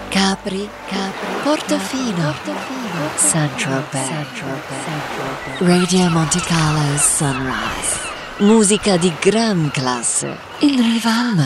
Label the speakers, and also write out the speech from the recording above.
Speaker 1: Capri, Portofino, Saint-Tropez, Radio Monte Carlo Sunrise. Musica di gran classe in riva al mare.